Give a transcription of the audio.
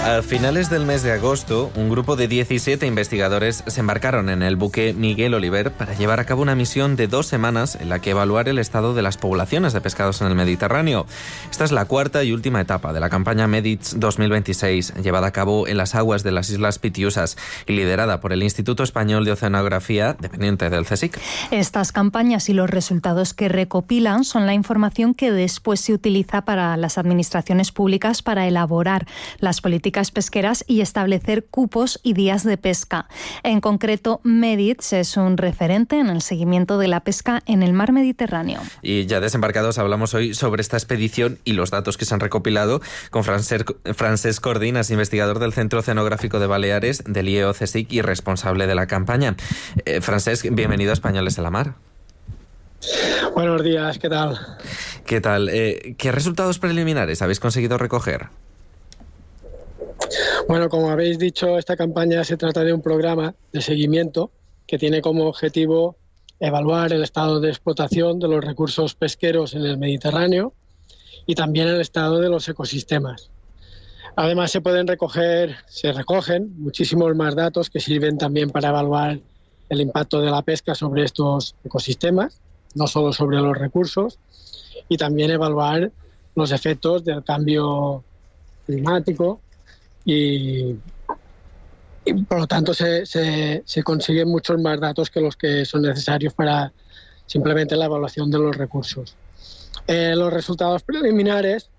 A finales del mes de agosto, un grupo de 17 investigadores se embarcaron en el buque Miguel Oliver para llevar a cabo una misión de 2 semanas en la que evaluar el estado de las poblaciones de pescados en el Mediterráneo. Esta es la cuarta y última etapa de la campaña MEDITS 2026, llevada a cabo en las aguas de las Islas Pitiusas y liderada por el Instituto Español de Oceanografía, dependiente del CSIC. Estas campañas y los resultados que recopilan son la información que después se utiliza para las administraciones públicas para elaborar las políticas pesqueras y establecer cupos y días de pesca. En concreto, MEDITS es un referente en el seguimiento de la pesca en el mar Mediterráneo. Y ya desembarcados, hablamos hoy sobre esta expedición y los datos que se han recopilado con Francesc Cordinas, investigador del Centro Oceanográfico de Baleares, del IEO-CSIC y responsable de la campaña. Francesc, bienvenido a Españoles en la Mar. Buenos días, ¿qué tal? ¿Qué tal? ¿Qué resultados preliminares habéis conseguido recoger? Bueno, como habéis dicho, esta campaña se trata de un programa de seguimiento que tiene como objetivo evaluar el estado de explotación de los recursos pesqueros en el Mediterráneo y también el estado de los ecosistemas. Además, se recogen muchísimos más datos que sirven también para evaluar el impacto de la pesca sobre estos ecosistemas, no solo sobre los recursos, y también evaluar los efectos del cambio climático y por lo tanto se consiguen muchos más datos que los que son necesarios para simplemente la evaluación de los recursos. Los resultados preliminares